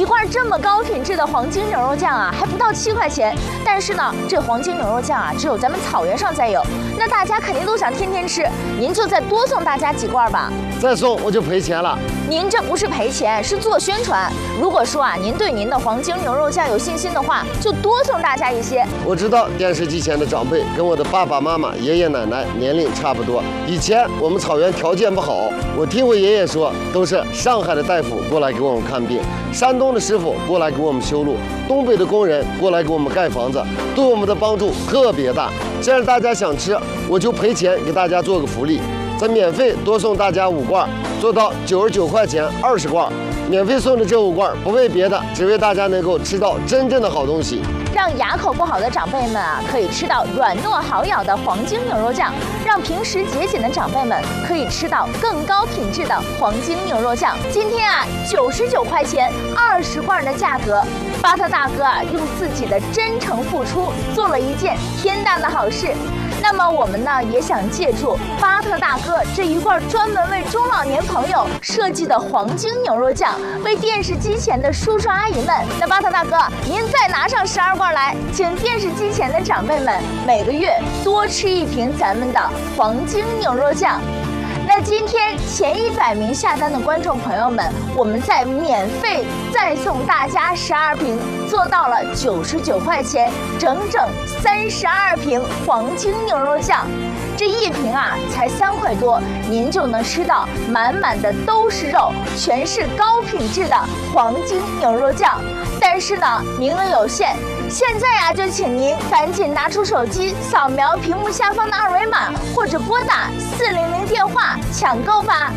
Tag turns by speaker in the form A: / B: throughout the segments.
A: 罐这么高品质的黄金牛肉酱啊，还不到7块钱。但是呢，这黄金牛肉酱啊，只有咱们草原上才有。那大家肯定都想天天吃，您就再多送大家几罐吧。
B: 再送我就赔钱了。
A: 您这不是赔钱，是做宣传。如果说啊，您对您的黄金牛肉酱有信心的话，就多送大家一些。
B: 我知道电视机前的长辈跟我的爸爸妈妈、爷爷奶奶年龄差不多。以前我们草原条件不好，我听我爷爷说，都是上海的大夫过来给我们看病，山东的师傅过来给我们修路，东北的工人过来给我们盖房子，对我们的帮助特别大。既然大家想吃，我就赔钱给大家做个福利，再免费多送大家5罐，做到99块钱20罐。免费送的这5罐不为别的，只为大家能够吃到真正的好东西。
A: 让牙口不好的长辈们啊，可以吃到软糯好咬的黄金牛肉酱；让平时节俭的长辈们可以吃到更高品质的黄金牛肉酱。今天啊，99块钱20罐的价格，巴特大哥啊用自己的真诚付出做了一件天大的好事。那么我们呢也想借助巴特大哥这一罐专门为中老年朋友设计的黄金牛肉酱，为电视机前的叔叔阿姨们，那巴特大哥您再拿上12罐来，请电视机前的长辈们每个月多吃1瓶咱们的黄金牛肉酱。那今天前100名下单的观众朋友们，我们再免费再送大家12瓶，做到了99块钱，整整32瓶黄金牛肉酱。这1瓶啊才3块多，您就能吃到满满的都是肉，全是高品质的黄金牛肉酱。但是呢，名额有限，现在呀就请您赶紧拿出手机，扫描屏幕下方的2维码，或者拨打400电话抢购吧。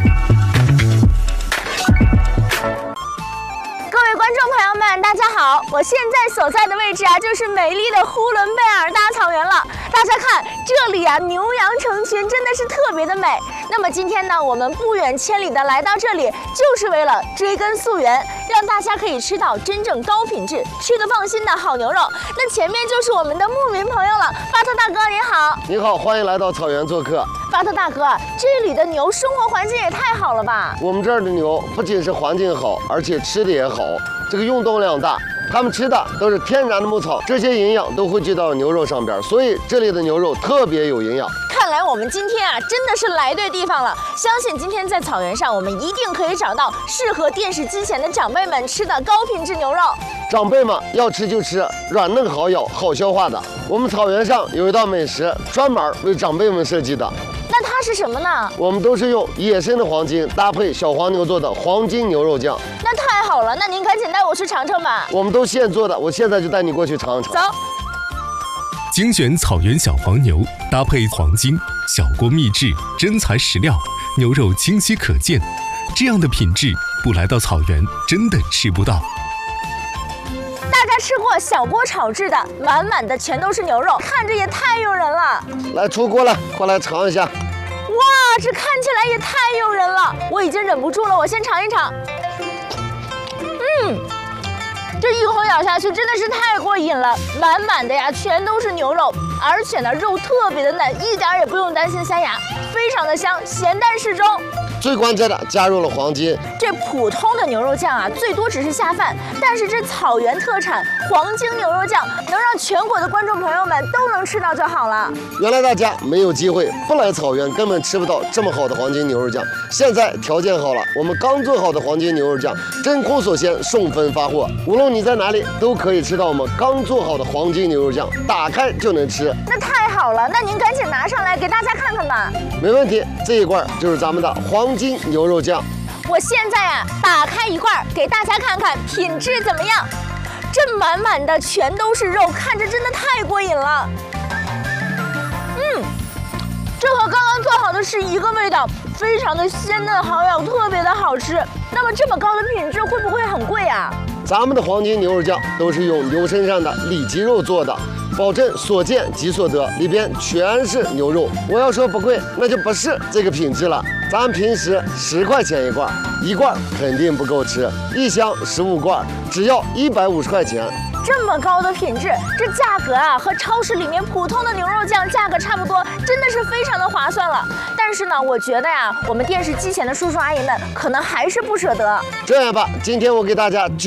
A: 各位观众朋友们，大家好！我现在所在的位置啊，就是美丽的呼伦贝尔大草原了。大家看，这里啊，牛羊成群，真的是特别的美。那么今天呢，我们不远千里的来到这里，就是为了追根溯源，让大家可以吃到真正高品质、吃得放心的好牛肉。那前面就是我们的牧民朋友了，巴特大哥您好。
B: 您好，欢迎来到草原做客。
A: 巴特大哥，这里的牛生活环境也太好了吧？
B: 我们这儿的牛不仅是环境好，而且吃的也好，这个运动量大。他们吃的都是天然的牧草，这些营养都汇聚到牛肉上边，所以这里的牛肉特别有营养。
A: 看来我们今天啊，真的是来对地方了。相信今天在草原上，我们一定可以找到适合电视机前的长辈们吃的高品质牛肉。
B: 长辈们要吃就吃软嫩好咬、好消化的。我们草原上有一道美食，专门为长辈们设计的。
A: 那它是什么呢？
B: 我们都是用野生的黄金搭配小黄牛做的黄金牛肉酱。
A: 那太好了，那您赶紧带我去尝尝吧。
B: 我们都现做的，我现在就带你过去尝尝。
A: 走。
C: 精选草原小黄牛，搭配黄金，小锅秘制，真材实料，牛肉清晰可见。这样的品质，不来到草原真的吃不到。
A: 大家吃过小锅炒制的，满满的全都是牛肉，看着也太诱人了。
B: 来，出锅了，快来尝一下。
A: 哇，这看起来也太诱人了，我已经忍不住了，我先尝一尝。这一口咬下去真的是太过瘾了，满满的呀全都是牛肉，而且呢肉特别的嫩，一点也不用担心塞牙，非常的香，咸淡适中。
B: 最关键的加入了黄金。
A: 这普通的牛肉酱啊，最多只是下饭，但是这草原特产黄金牛肉酱，能让全国的观众朋友们都能吃到就好了。
B: 原来大家没有机会，不来草原根本吃不到这么好的黄金牛肉酱。现在条件好了，我们刚做好的黄金牛肉酱真空锁鲜，送分发货，无论你在哪里都可以吃到我们刚做好的黄金牛肉酱，打开就能吃。
A: 那太好了，那您赶紧拿上来给大家看看吧。
B: 没问题，这一罐就是咱们的黄金牛肉酱。
A: 我现在啊，打开一罐给大家看看品质怎么样。这满满的全都是肉，看着真的太过瘾了。这和刚刚做好的是一个味道，非常的鲜嫩好咬，特别的好吃。那么这么高的品质会不会很贵啊？
B: 咱们的黄金牛肉酱都是用牛身上的里脊肉做的，保证所见即所得，里边全是牛肉。我要说不贵，那就不是这个品质了。咱平时10块钱一罐，一罐肯定不够吃，一箱15罐，只要150块钱。
A: 这么高的品质，这价格啊和超市里面普通的牛肉酱价格差不多，真的是非常的划算了。但是呢，我觉得呀，我们电视机前的叔叔阿姨们可能还是不舍得。
B: 这样吧，今天我给大家